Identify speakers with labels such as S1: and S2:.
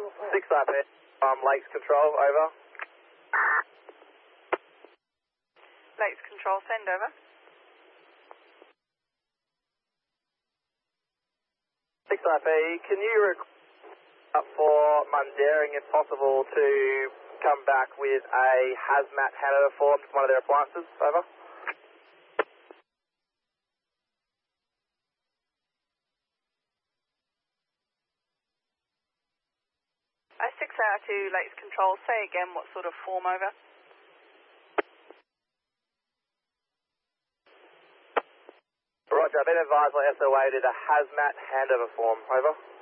S1: 6IP, Lakes Control, over.
S2: Lakes Control, send over.
S1: 6IP, can you request for Mundaring, if possible, to come back with a hazmat handover form to one of their appliances, over?
S2: 6 hour to Lakes Control, say again what sort of form, over.
S1: Roger, I've been advised by SOA did a hazmat handover form, over.